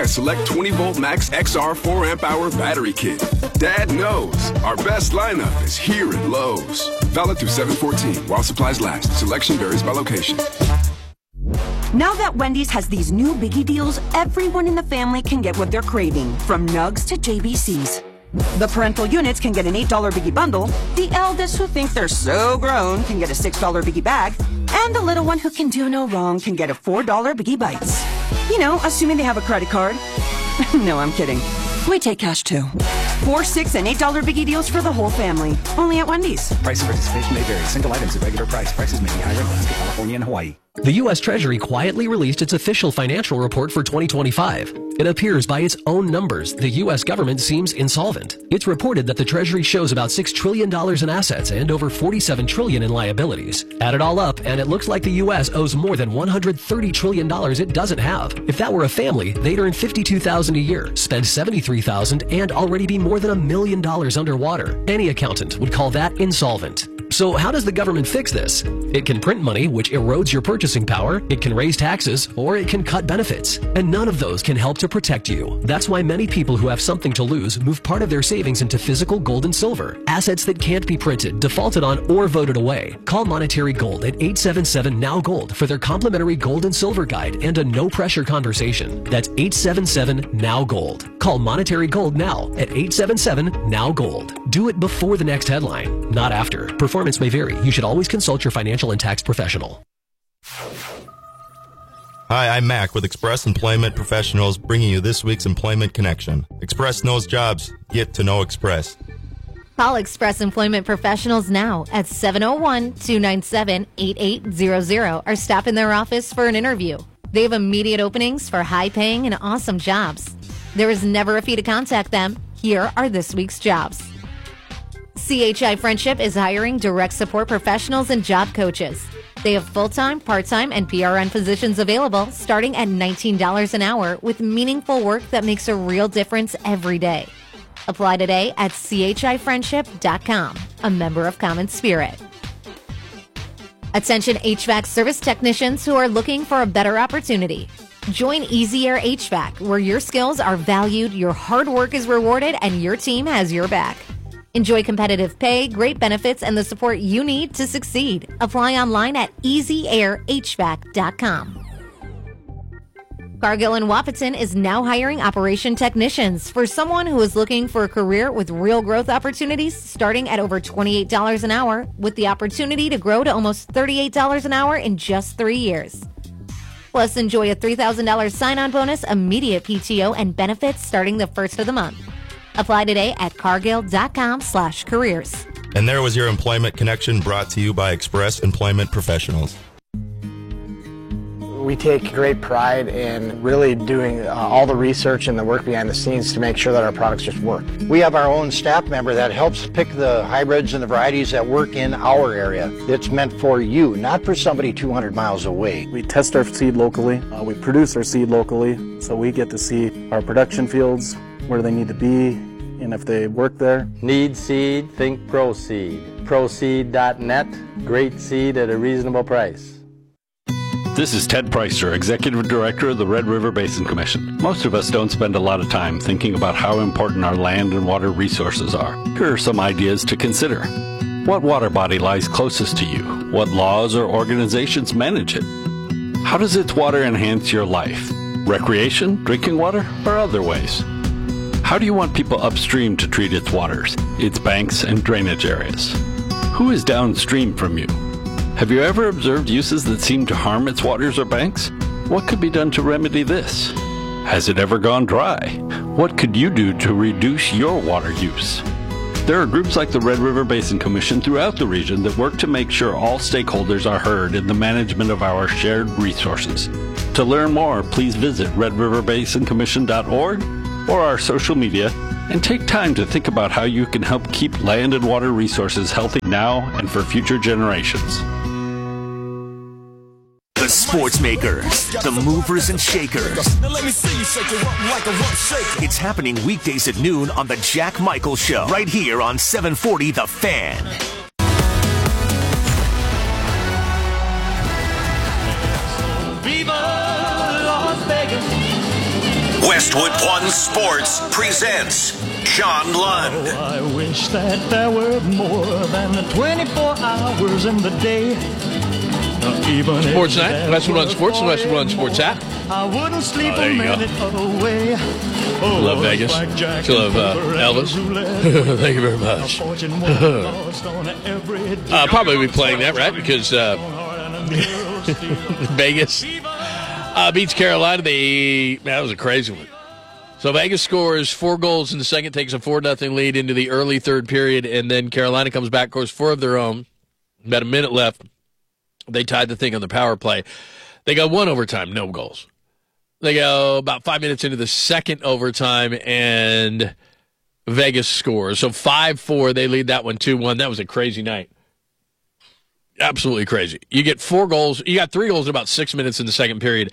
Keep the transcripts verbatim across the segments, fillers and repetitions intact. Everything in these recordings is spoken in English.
a select twenty volt max X R four amp hour battery kit. Dad knows our best lineup is here at Lowe's. Valid through seven fourteen while supplies last. Selection varies by location. Now that Wendy's has these new biggie deals, everyone in the family can get what they're craving, from nugs to J B Cs. The parental units can get an eight dollar biggie bundle, the eldest who think they're so grown can get a six dollar biggie bag, and the little one who can do no wrong can get a four dollar biggie bites. You know, assuming they have a credit card. No, I'm kidding. We take cash too. Four, six, and eight dollar biggie deals for the whole family. Only at Wendy's. Price of participation may vary. Single items at regular price. Prices may be higher in Alaska, California, and Hawaii. The U S Treasury quietly released its official financial report for twenty twenty-five. It appears by its own numbers, the U S government seems insolvent. It's reported that the Treasury shows about six trillion dollars in assets and over forty-seven trillion dollars in liabilities. Add it all up, and it looks like the U S owes more than one hundred thirty trillion dollars it doesn't have. If that were a family, they'd earn fifty-two thousand dollars a year, spend seventy-three thousand dollars, and already be more than a million dollars underwater. Any accountant would call that insolvent. So how does the government fix this? It can print money, which erodes your purchasing power, it can raise taxes, or it can cut benefits. And none of those can help to protect you. That's why many people who have something to lose move part of their savings into physical gold and silver, assets that can't be printed, defaulted on, or voted away. Call Monetary Gold at eight seven seven N O W Gold for their complimentary gold and silver guide and a no-pressure conversation. That's eight seven seven N O W Gold. Call Monetary Gold now at eight seven seven N O W Gold. Do it before the next headline, not after. Performance may vary. You should always consult your financial and tax professional. Hi, I'm Mac with Express Employment Professionals, bringing you this week's Employment Connection. Express knows jobs. Get to know Express. Call Express Employment Professionals now at seven oh one, two nine seven, eight eight zero zero or stop in their office for an interview. They have immediate openings for high-paying and awesome jobs. There is never a fee to contact them. Here are this week's jobs. C H I Friendship is hiring direct support professionals and job coaches. They have full-time, part-time, and P R N positions available starting at nineteen dollars an hour with meaningful work that makes a real difference every day. Apply today at C H I friendship dot com, a member of Common Spirit. Attention H V A C service technicians who are looking for a better opportunity. Join Easy Air H V A C, where your skills are valued, your hard work is rewarded, and your team has your back. Enjoy competitive pay, great benefits, and the support you need to succeed. Apply online at easy air h v a c dot com. Cargill and Wahpeton is now hiring operation technicians for someone who is looking for a career with real growth opportunities starting at over twenty-eight dollars an hour with the opportunity to grow to almost thirty-eight dollars an hour in just three years. Plus, enjoy a three thousand dollars sign-on bonus, immediate P T O, and benefits starting the first of the month. Apply today at cargill dot com slash careers. And there was your Employment Connection brought to you by Express Employment Professionals. We take great pride in really doing uh, all the research and the work behind the scenes to make sure that our products just work. We have our own staff member that helps pick the hybrids and the varieties that work in our area. It's meant for you, not for somebody two hundred miles away. We test our seed locally. Uh, we produce our seed locally, so we get to see our production fields, where they need to be, and if they work there. Need seed? Think ProSeed. ProSeed dot net. Great seed at a reasonable price. This is Ted Preister, Executive Director of the Red River Basin Commission. Most of us don't spend a lot of time thinking about how important our land and water resources are. Here are some ideas to consider. What water body lies closest to you? What laws or organizations manage it? How does its water enhance your life? Recreation, drinking water, or other ways? How do you want people upstream to treat its waters, its banks and drainage areas? Who is downstream from you? Have you ever observed uses that seem to harm its waters or banks? What could be done to remedy this? Has it ever gone dry? What could you do to reduce your water use? There are groups like the Red River Basin Commission throughout the region that work to make sure all stakeholders are heard in the management of our shared resources. To learn more, please visit red river basin commission dot org or our social media and take time to think about how you can help keep land and water resources healthy now and for future generations. The Sports Makers, the movers and shakers. It's happening weekdays at noon on the Jack Michael Show, right here on seven forty The Fan. Viva Las Vegas. Westwood One Sports presents John Lund. Oh, I wish that there were more than the twenty-four hours in the day. Even Sports Night, Westwood One Sports, and Westwood One Sports app. I wouldn't sleep Oh, there a you go. minute away. Oh, Love Vegas. blackjack She love uh, and Elvis. roulette. Thank you very much. A fortune was lost on every day. Uh, probably be playing that, right? Because uh, Vegas uh, beats Carolina. They, that was a crazy one. So Vegas scores four goals in the second, takes a four nothing lead into the early third period, and then Carolina comes back, scores four of their own. About a minute left. They tied the thing on the power play. They got one overtime, no goals. They go about five minutes into the second overtime, and Vegas scores. So five four, they lead that one two one. That was a crazy night. Absolutely crazy. You get four goals. You got three goals in about six minutes in the second period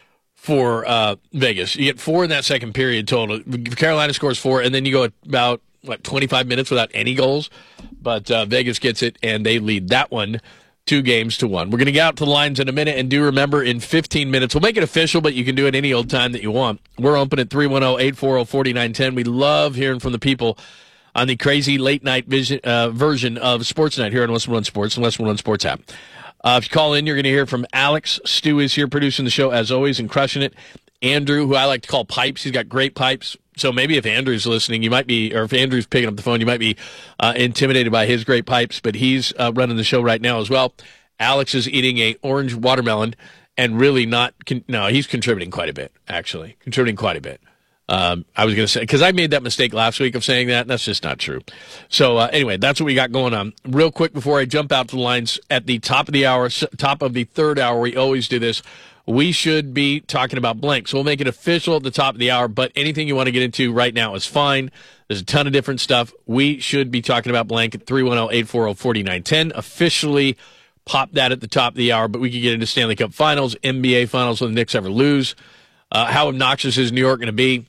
for uh, Vegas. You get four in that second period total. Carolina scores four, and then you go about, what, twenty-five minutes without any goals. But uh, Vegas gets it, and they lead that one two games to one. We're going to get out to the lines in a minute, and do remember, in fifteen minutes, we'll make it official, but you can do it any old time that you want. We're open at three one zero, eight four zero, four nine one zero. We love hearing from the people on the crazy late-night vision, uh, version of Sports Night here on Westwood One Sports and Westwood One Sports app. Uh, if you call in, you're going to hear from Alex. Stu is here producing the show, as always, and crushing it. Andrew, who I like to call Pipes. He's got great pipes. So maybe if Andrew's listening, you might be, or if Andrew's picking up the phone, you might be uh, intimidated by his great pipes, but he's uh, running the show right now as well. Alex is eating a orange watermelon and really not, con- no, he's contributing quite a bit, actually. Contributing quite a bit. Um, I was going to say, because I made that mistake last week of saying that, and that's just not true. So uh, anyway, that's what we got going on. Real quick before I jump out to the lines, at the top of the hour, top of the third hour, we always do this. We should be talking about blank. So we'll make it official at the top of the hour, but anything you want to get into right now is fine. There's a ton of different stuff. We should be talking about blank at three one zero, eight four zero, four nine one zero. Officially pop that at the top of the hour, but we could get into Stanley Cup Finals, N B A Finals, will the Knicks ever lose? Uh, how obnoxious is New York going to be?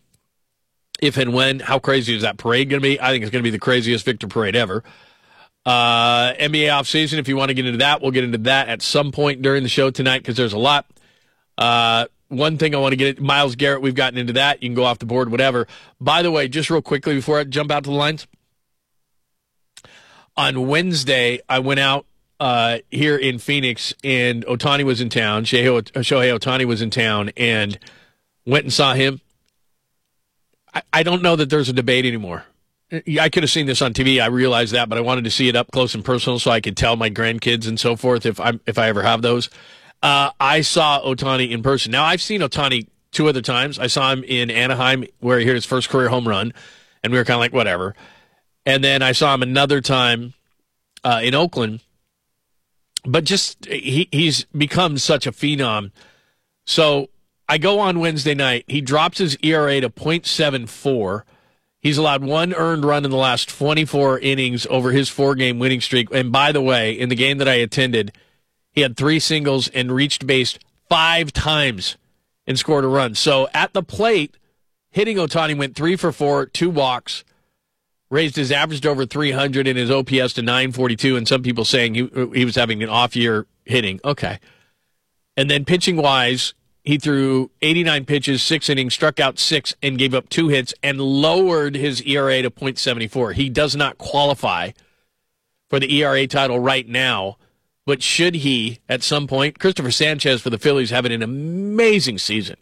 If and when? How crazy is that parade going to be? I think it's going to be the craziest Victor parade ever. Uh, N B A offseason, if you want to get into that, we'll get into that at some point during the show tonight because there's a lot. Uh, one thing I want to get at, Myles Garrett, we've gotten into that. You can go off the board, whatever. By the way, just real quickly before I jump out to the lines, on Wednesday, I went out uh, here in Phoenix, and Ohtani was in town. Shohei Ohtani was in town, and went and saw him. I, I don't know that there's a debate anymore. I could have seen this on T V. I realized that, but I wanted to see it up close and personal so I could tell my grandkids and so forth if I if I ever have those. Uh, I saw Ohtani in person. Now, I've seen Ohtani two other times. I saw him in Anaheim where he hit his first career home run, and we were kind of like, whatever. And then I saw him another time uh, in Oakland. But just he, he's become such a phenom. So I go on Wednesday night. He drops his E R A to point seven four. He's allowed one earned run in the last twenty-four innings over his four-game winning streak. And by the way, in the game that I attended, he had three singles and reached base five times and scored a run. So at the plate, hitting Ohtani went three for four, two walks, raised his average to over three hundred and his O P S to nine forty-two, and some people saying he, he was having an off-year hitting. Okay. And then pitching-wise, he threw eighty-nine pitches, six innings, struck out six, and gave up two hits, and lowered his E R A to point seven four. He does not qualify for the E R A title right now. But should he, at some point, Christopher Sanchez for the Phillies having an amazing season.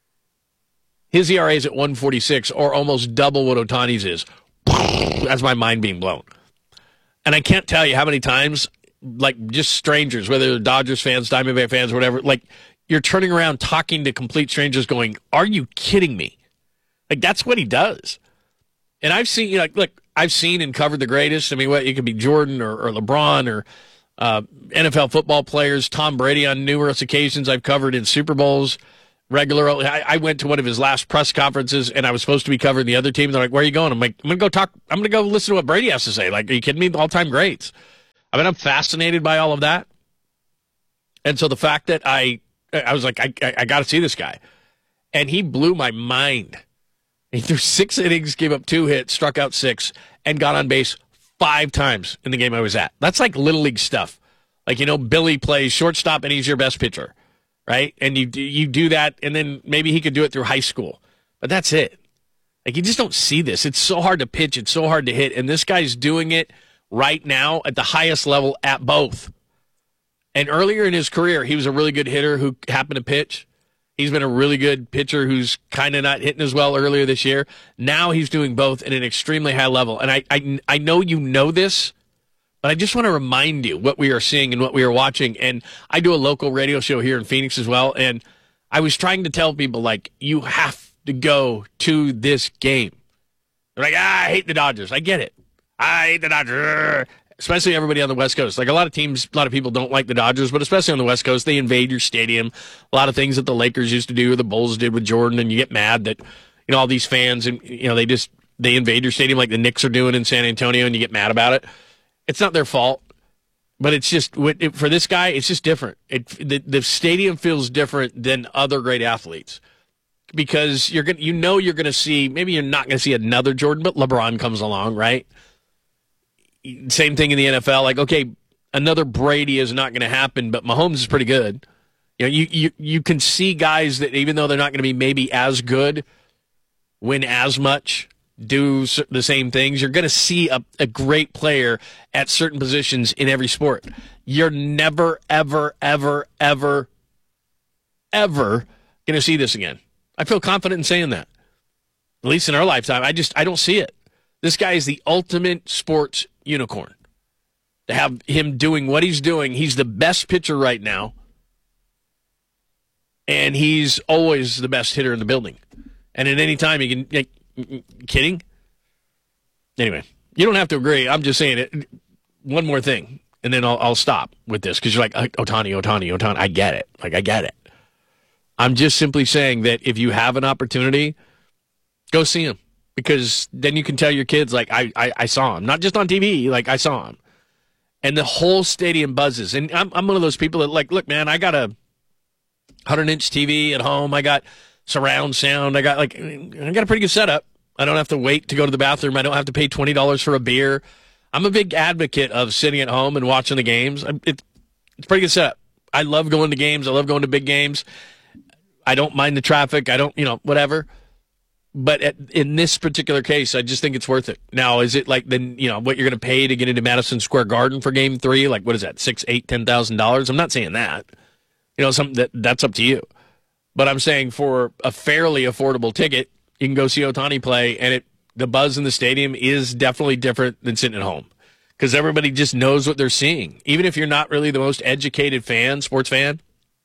His E R A is at one forty-six, or almost double what Ohtani's is. That's my mind being blown. And I can't tell you how many times, like, just strangers, whether they're Dodgers fans, Diamondback fans, whatever, like, you're turning around talking to complete strangers going, are you kidding me? Like, that's what he does. And I've seen, you know, like, look, I've seen and covered the greatest. I mean, what, it could be Jordan or, or LeBron or Uh, N F L football players, Tom Brady on numerous occasions I've covered in Super Bowls regularly. I, I went to one of his last press conferences, and I was supposed to be covering the other team. They're like, where are you going? I'm like, I'm going to go talk. I'm going to go listen to what Brady has to say. Like, are you kidding me? All-time greats. I mean, I'm fascinated by all of that. And so the fact that I, I was like, I, I, I got to see this guy. And he blew my mind. He threw six innings, gave up two hits, struck out six, and got on base five times in the game I was at. That's like Little League stuff. Like, you know, Billy plays shortstop and he's your best pitcher, right? And you you do that, and then maybe he could do it through high school. But that's it. Like, you just don't see this. It's so hard to pitch. It's so hard to hit. And this guy's doing it right now at the highest level at both. And earlier in his career, he was a really good hitter who happened to pitch. He's been a really good pitcher who's kind of not hitting as well earlier this year. Now he's doing both at an extremely high level. And I, I, I know you know this, but I just want to remind you what we are seeing and what we are watching. And I do a local radio show here in Phoenix as well. And I was trying to tell people, like, you have to go to this game. They're like, ah, I hate the Dodgers. I get it. I hate the Dodgers. Especially everybody on the West Coast. Like, a lot of teams, a lot of people don't like the Dodgers, but especially on the West Coast, they invade your stadium. A lot of things that the Lakers used to do, the Bulls did with Jordan, and you get mad that, you know, all these fans, and you know, they just, they invade your stadium like the Knicks are doing in San Antonio, and you get mad about it. It's not their fault, but it's just, for this guy, it's just different. It, the, the stadium feels different than other great athletes. Because you're gonna, you know, you're going to see, maybe you're not going to see another Jordan, but LeBron comes along, right? Same thing in the N F L. Like, okay, another Brady is not going to happen, but Mahomes is pretty good. You know, you, you, you can see guys that, even though they're not going to be maybe as good, win as much, do the same things. You're going to see a, a great player at certain positions in every sport. You're never, ever, ever, ever, ever going to see this again. I feel confident in saying that. At least in our lifetime. I just, I don't see it. This guy is the ultimate sports unicorn. To have him doing what he's doing, he's the best pitcher right now. And he's always the best hitter in the building. And at any time, he can, like, kidding? Anyway, you don't have to agree. I'm just saying it. One more thing, and then I'll, I'll stop with this, because you're like, Ohtani, Ohtani, Ohtani. I get it. Like, I get it. I'm just simply saying that if you have an opportunity, go see him. Because then you can tell your kids, like, I, I, I saw him. Not just on T V, like, I saw him. And the whole stadium buzzes. And I'm, I'm one of those people that, like, look, man, I got a one hundred inch T V at home. I got surround sound. I got, like, I got a pretty good setup. I don't have to wait to go to the bathroom. I don't have to pay twenty dollars for a beer. I'm a big advocate of sitting at home and watching the games. It, it's a pretty good setup. I love going to games. I love going to big games. I don't mind the traffic. I don't, you know, whatever. But at, in this particular case, I just think it's worth it. Now, is it like then you know what you're going to pay to get into Madison Square Garden for Game Three? Like, what is that? Six, eight, ten thousand dollars? I'm not saying that. You know, something that that's up to you. But I'm saying for a fairly affordable ticket, you can go see Ohtani play, and it the buzz in the stadium is definitely different than sitting at home, because everybody just knows what they're seeing. Even if you're not really the most educated fan, sports fan,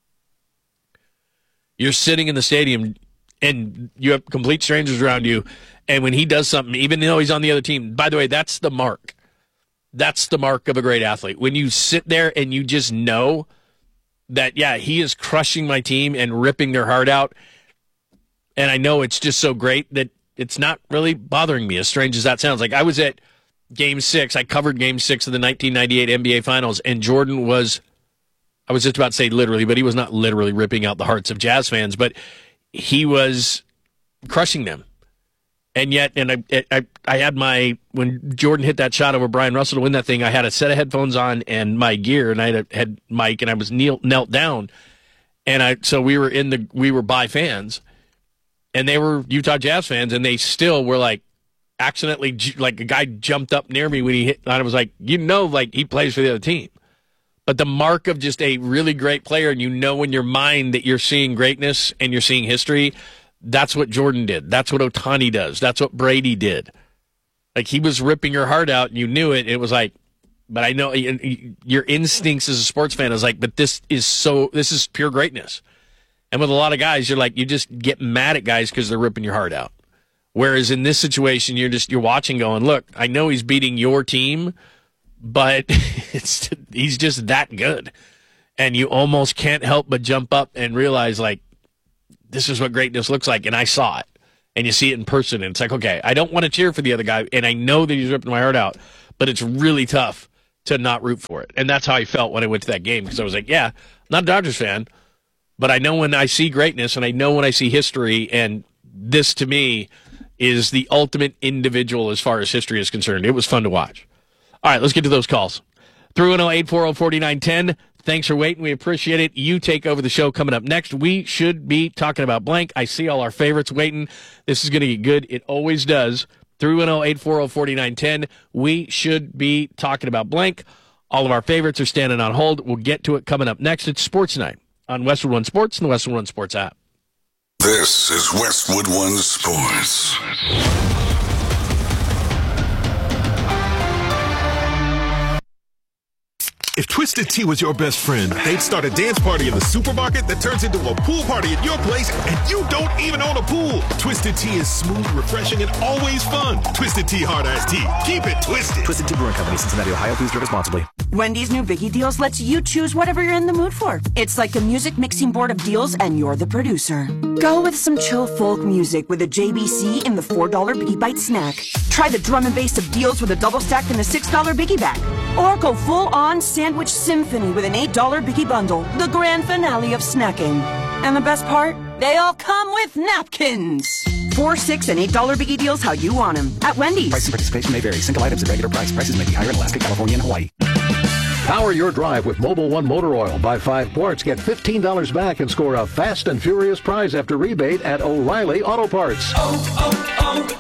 you're sitting in the stadium and you have complete strangers around you, and when he does something, even though he's on the other team, by the way, that's the mark. That's the mark of a great athlete. When you sit there and you just know that, yeah, he is crushing my team and ripping their heart out, and I know it's just so great that it's not really bothering me, as strange as that sounds. Like, I was at Game six. I covered Game six of the nineteen ninety-eight N B A Finals, and Jordan was, I was just about to say literally, but he was not literally ripping out the hearts of Jazz fans, but he was crushing them. And yet, and I, I, I had my, when Jordan hit that shot over Brian Russell to win that thing, I had a set of headphones on and my gear, and I had, a, had Mike, and I was kneel, knelt down. And I, so we were in the, we were by fans, and they were Utah Jazz fans, and they still were like, accidentally, like a guy jumped up near me when he hit, and I was like, you know, like he plays for the other team. But the mark of just a really great player, and you know in your mind that you're seeing greatness and you're seeing history, that's what Jordan did. That's what Ohtani does. That's what Brady did. Like, he was ripping your heart out, and you knew it. It was like, but I know your instincts as a sports fan is like, but this is so, this is pure greatness. And with a lot of guys, you're like, you just get mad at guys because they're ripping your heart out. Whereas in this situation, you're just, you're watching going, look, I know he's beating your team, but it's he's just that good. And you almost can't help but jump up and realize, like, this is what greatness looks like. And I saw it. And you see it in person. And it's like, okay, I don't want to cheer for the other guy. And I know that he's ripping my heart out. But it's really tough to not root for it. And that's how I felt when I went to that game. Because I was like, yeah, I'm not a Dodgers fan. But I know when I see greatness, and I know when I see history. And this, to me, is the ultimate individual as far as history is concerned. It was fun to watch. All right, let's get to those calls. three one zero, eight four zero, four nine one zero. Thanks for waiting. We appreciate it. You take over the show coming up next. We should be talking about blank. I see all our favorites waiting. This is going to get good. It always does. three one zero, eight four zero, four nine one zero. We should be talking about blank. All of our favorites are standing on hold. We'll get to it coming up next. It's Sports Night on Westwood One Sports and the Westwood One Sports app. This is Westwood One Sports. If Twisted Tea was your best friend, they'd start a dance party in the supermarket that turns into a pool party at your place, and you don't even own a pool. Twisted Tea is smooth, refreshing, and always fun. Twisted Tea Hard Iced Tea. Keep it twisted. Twisted Tea Brewing Company, Cincinnati, Ohio. Please drink responsibly. Wendy's new Biggie Deals lets you choose whatever you're in the mood for. It's like a music mixing board of deals, and you're the producer. Go with some chill folk music with a J B C in the four dollar Biggie Bite snack. Try the drum and bass of deals with a double stack in the six dollar Biggie bag. Or go full-on sandwich symphony with an eight dollar Biggie bundle, the grand finale of snacking. And the best part? They all come with napkins. Four, six, and eight dollar Biggie Deals how you want them at Wendy's. Price and participation may vary. Single items at regular price. Prices may be higher in Alaska, California, and Hawaii. Power your drive with Mobil one Motor Oil. Buy five quarts, get fifteen dollars back, and score a fast and furious prize after rebate at O'Reilly Auto Parts. Oh,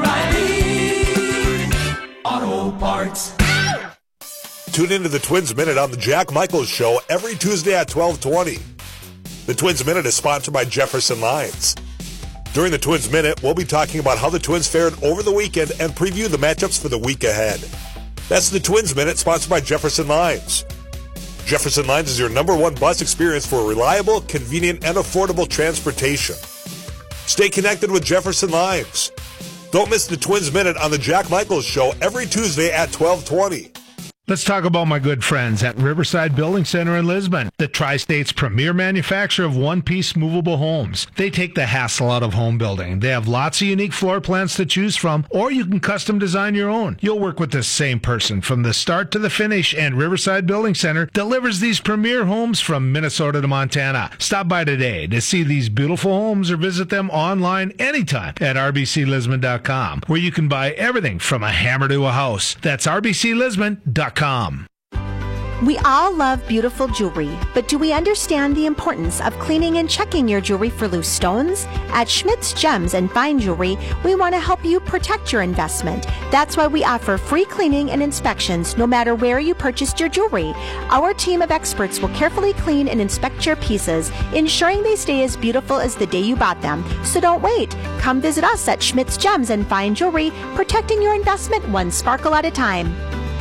oh, oh, O'Reilly Auto Parts. Tune into the Twins Minute on the Jack Michaels Show every Tuesday at twelve twenty. The Twins Minute is sponsored by Jefferson Lines. During the Twins Minute, we'll be talking about how the Twins fared over the weekend and preview the matchups for the week ahead. That's the Twins Minute, sponsored by Jefferson Lines. Jefferson Lines is your number one bus experience for reliable, convenient, and affordable transportation. Stay connected with Jefferson Lines. Don't miss the Twins Minute on the Jack Michaels Show every Tuesday at twelve twenty. Let's talk about my good friends at Riverside Building Center in Lisbon, the Tri-State's premier manufacturer of one-piece movable homes. They take the hassle out of home building. They have lots of unique floor plans to choose from, or you can custom design your own. You'll work with the same person from the start to the finish, and Riverside Building Center delivers these premier homes from Minnesota to Montana. Stop by today to see these beautiful homes or visit them online anytime at r b c lisbon dot com, where you can buy everything from a hammer to a house. That's r b c lisbon dot com. We all love beautiful jewelry, but do we understand the importance of cleaning and checking your jewelry for loose stones? At Schmidt's Gems and Fine Jewelry, we want to help you protect your investment. That's why we offer free cleaning and inspections no matter where you purchased your jewelry. Our team of experts will carefully clean and inspect your pieces, ensuring they stay as beautiful as the day you bought them. So don't wait. Come visit us at Schmidt's Gems and Fine Jewelry, protecting your investment one sparkle at a time.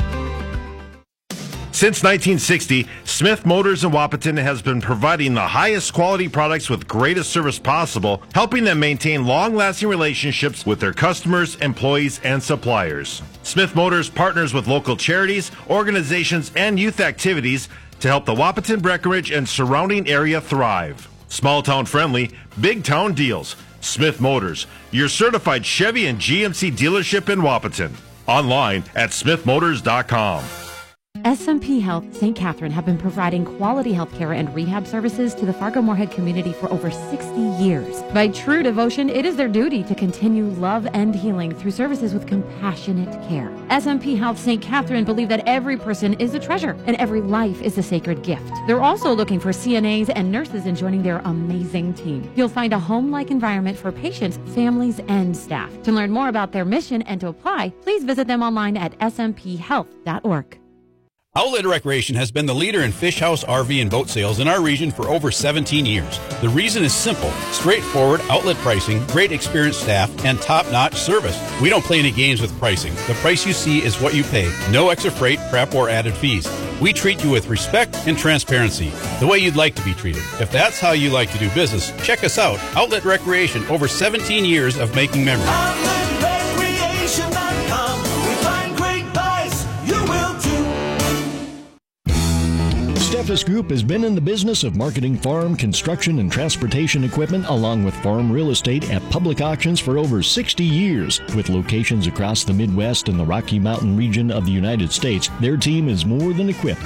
Since nineteen sixty, Smith Motors in Wahpeton has been providing the highest quality products with greatest service possible, helping them maintain long-lasting relationships with their customers, employees, and suppliers. Smith Motors partners with local charities, organizations, and youth activities to help the Wahpeton, Breckenridge, and surrounding area thrive. Small-town friendly, big-town deals. Smith Motors, your certified Chevy and G M C dealership in Wahpeton. Online at smith motors dot com. S M P Health Saint Catherine have been providing quality health care and rehab services to the Fargo-Moorhead community for over sixty years. By true devotion, it is their duty to continue love and healing through services with compassionate care. S M P Health Saint Catherine believe that every person is a treasure and every life is a sacred gift. They're also looking for C N As and nurses in joining their amazing team. You'll find a home-like environment for patients, families, and staff. To learn more about their mission and to apply, please visit them online at s m p health dot org. Outlet Recreation has been the leader in fish house, R V, and boat sales in our region for over seventeen years. The reason is simple: straightforward outlet pricing, great experienced staff, and top-notch service. We don't play any games with pricing. The price you see is what you pay. No extra freight, prep, or added fees. We treat you with respect and transparency, the way you'd like to be treated. If that's how you like to do business, check us out. Outlet Recreation, over seventeen years of making memories. outlet recreation dot com. We find great buys. You will too. Steffes Group has been in the business of marketing farm, construction, and transportation equipment along with farm real estate at public auctions for over sixty years. With locations across the Midwest and the Rocky Mountain region of the United States, their team is more than equipped